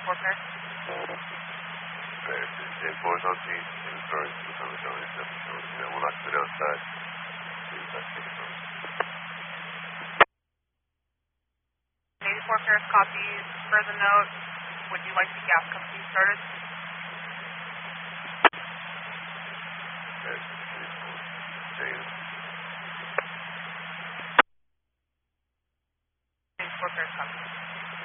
84 pair. Pair 10-4 Southeast, inferring to the 77. Yeah, we'll actually outside. See if that's the phone. 84 pairs copies. Per the note, would you like the gas company started? Pair 84. James. 84 pairs copies.